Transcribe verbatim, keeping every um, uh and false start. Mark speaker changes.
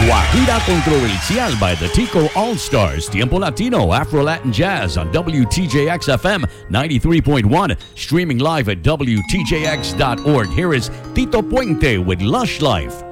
Speaker 1: Guajira Controversial by the Tico All-Stars. Tiempo Latino, Afro-Latin Jazz on W T J X F M ninety-three point one. Streaming live at W T J X dot org. Here is Tito Puente with Lush Life.